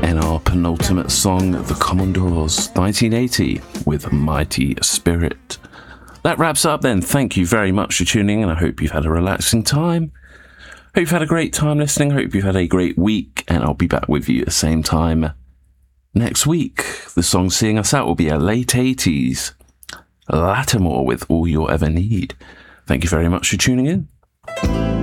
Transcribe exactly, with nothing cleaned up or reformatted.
and our penultimate song, The Commodores, nineteen eighty, with Mighty Spirit. That wraps up then. Thank you very much for tuning in. I hope you've had a relaxing time. Hope you've had a great time listening. Hope you've had a great week, and I'll be back with you at the same time next week. The song seeing us out will be a late eighties Lattimore with All You'll Ever Need. Thank you very much for tuning in.